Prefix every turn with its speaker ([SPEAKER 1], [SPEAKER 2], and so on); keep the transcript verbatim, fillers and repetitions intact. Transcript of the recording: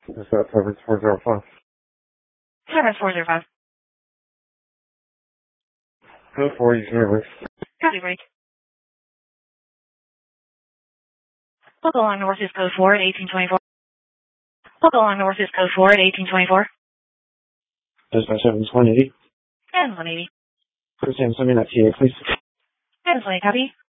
[SPEAKER 1] Is that seven four zero five?
[SPEAKER 2] seven four zero five.
[SPEAKER 1] Go for you, service.
[SPEAKER 2] Copy break. Local on north is code four at eighteen twenty-four. Local on north is code four at eighteen twenty-four.
[SPEAKER 1] Dispatch seven one eighty.
[SPEAKER 2] And one eighty.
[SPEAKER 1] Sam, send me that T A, please.
[SPEAKER 2] And one eighty, copy.